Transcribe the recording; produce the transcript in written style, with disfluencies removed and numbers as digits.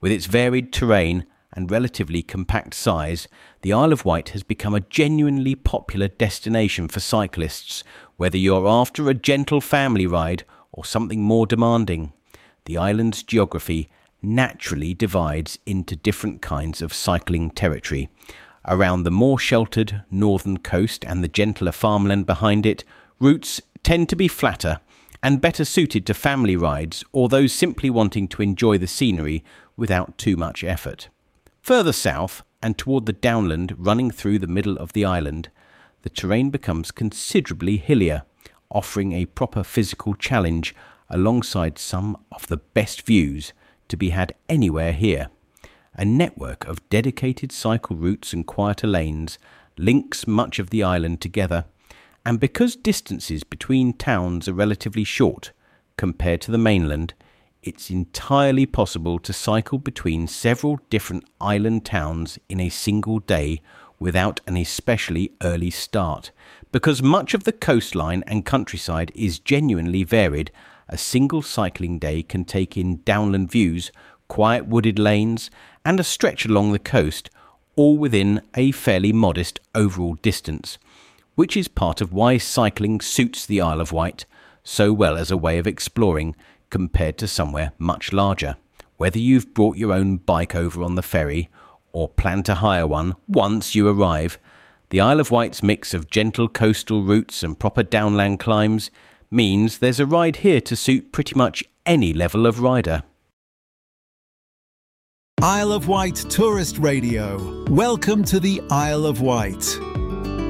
With its varied terrain and relatively compact size, the Isle of Wight has become a genuinely popular destination for cyclists, whether you're after a gentle family ride or something more demanding. The island's geography naturally divides into different kinds of cycling territory. Around the more sheltered northern coast and the gentler farmland behind it, routes tend to be flatter and better suited to family rides or those simply wanting to enjoy the scenery without too much effort. Further south, and toward the downland running through the middle of the island, the terrain becomes considerably hillier, offering a proper physical challenge alongside some of the best views to be had anywhere here. A network of dedicated cycle routes and quieter lanes links much of the island together, and because distances between towns are relatively short compared to the mainland, it's entirely possible to cycle between several different island towns in a single day without an especially early start. Because much of the coastline and countryside is genuinely varied, a single cycling day can take in downland views, quiet wooded lanes, and a stretch along the coast, all within a fairly modest overall distance, which is part of why cycling suits the Isle of Wight so well as a way of exploring compared to somewhere much larger. Whether you've brought your own bike over on the ferry or plan to hire one once you arrive, the Isle of Wight's mix of gentle coastal routes and proper downland climbs means there's a ride here to suit pretty much any level of rider. Isle of Wight Tourist Radio. Welcome to the Isle of Wight.